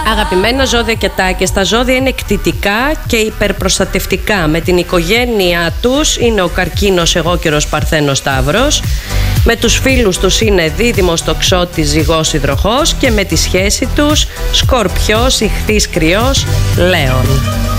Αγαπημένα ζώδια και τάκες. Τα ζώδια είναι κτητικά και υπερπροστατευτικά. Με την οικογένειά τους είναι ο Καρκίνος, Αιγόκερος, Παρθένος, Ταύρος. Με τους φίλους τους είναι Δίδυμος, Τοξότης, Ζυγός, Υδροχός. Και με τη σχέση τους Σκορπιός, Ιχθύς, Κρυός, Λέων.